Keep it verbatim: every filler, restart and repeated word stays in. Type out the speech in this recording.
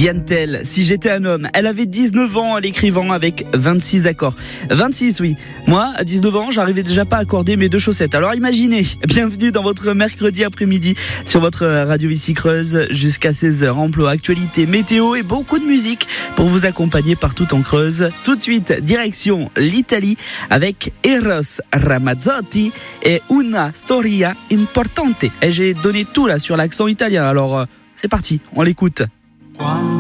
Diane Tell, Si j'étais un homme. Elle avait dix-neuf ans en l'écrivant avec vingt-six accords. vingt-six, oui. Moi, à dix-neuf ans, j'arrivais déjà pas à accorder mes deux chaussettes. Alors imaginez, bienvenue dans votre mercredi après-midi sur votre radio ici Creuse jusqu'à seize heures. Emploi, actualité, météo et beaucoup de musique pour vous accompagner partout en Creuse. Tout de suite, direction l'Italie avec Eros Ramazzotti et Una Storia Importante. Et j'ai donné tout là sur l'accent italien. Alors, c'est parti, on l'écoute.